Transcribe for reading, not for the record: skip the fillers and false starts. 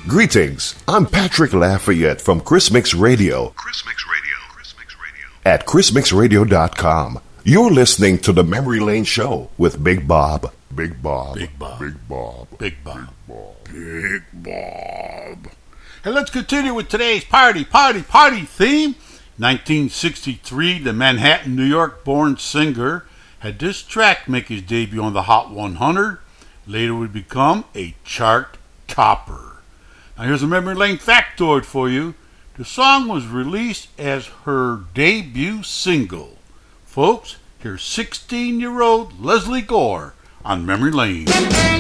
Greetings, I'm Patrick Lafayette from Chris Mix Radio. At chrismixradio.com. You're listening to the Memory Lane Show with Big Bob. Big Bob. Big Bob. Big Bob. Big Bob. Big Bob. Big Bob. And let's continue with today's party theme. 1963, the Manhattan, New York-born singer had this track make his debut on the Hot 100. Later would become a chart topper. Now here's a Memory Lane factoid for you. The song was released as her debut single. Folks, here's 16-year-old Leslie Gore on Memory Lane.